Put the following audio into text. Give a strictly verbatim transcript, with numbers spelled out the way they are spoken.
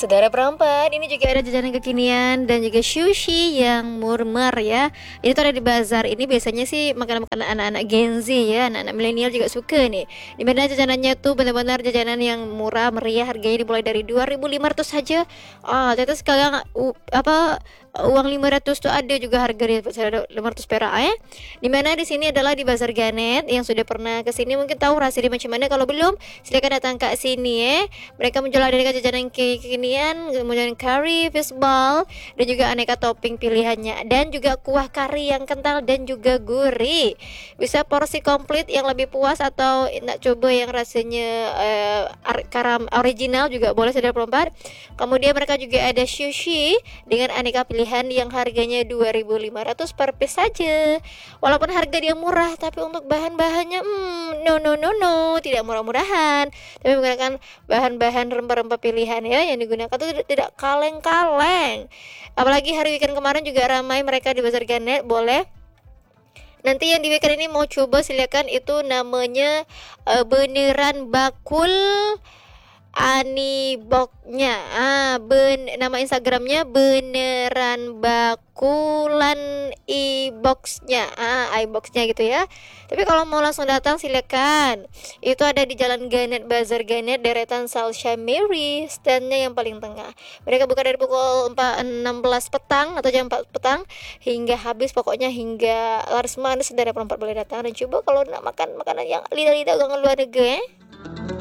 Saudara perempat, ini juga ada jajanan kekinian dan juga sushi yang murmer ya. Ini tuh ada di bazar. Ini biasanya sih makanan-makanan anak-anak Gen Z ya, anak-anak milenial juga suka nih. Dimana jajanannya tuh benar-benar jajanan yang murah meriah, harganya dimulai dari dua ribu lima ratus saja. Ah, ternyata sekarang uh, apa uang lima ratus tuh ada juga harganya lima ratus perak ya. Dimana di sini adalah di Bazar Ganet. Yang sudah pernah ke sini mungkin tahu rasanya macam mana. Kalau belum, silakan datang ke sini ya. Mereka menjual aneka jajanan kekinian, kemudian curry, fishball, dan juga aneka topping pilihannya, dan juga kuah kari yang kental dan juga gurih. Bisa porsi komplit yang lebih puas atau nak coba yang rasanya uh, karam original juga boleh, saudara perempat. Kemudian mereka juga ada sushi dengan aneka pilihan yang harganya dua ribu lima ratus per piece saja. Walaupun harga dia murah, tapi untuk bahan-bahannya hmm, no no no no, tidak murah-murahan, tapi menggunakan bahan-bahan rempah-rempah pilihan ya yang digunakan tuh tidak, tidak kaleng-kaleng. Apalagi hari weekend kemarin juga ramai mereka di Bazar Ganet. Boleh nanti yang di weekend ini mau coba, silakan. Itu namanya uh, beneran bakul Aniboknya. Ah, ben, nama Instagramnya beneran bakulan iboxnya. Ah, iboxnya gitu ya. Tapi kalau mau langsung datang silakan. Itu ada di Jalan Ganet, Bazar Ganet, deretan Salsha Mary, standnya yang paling tengah. Mereka buka dari pukul empat, enam belas petang atau jam empat petang hingga habis, pokoknya hingga laris manis. Saudara perempat boleh datang dan coba kalau nak makan makanan yang lidah-lidah orang luar negeri. Eh?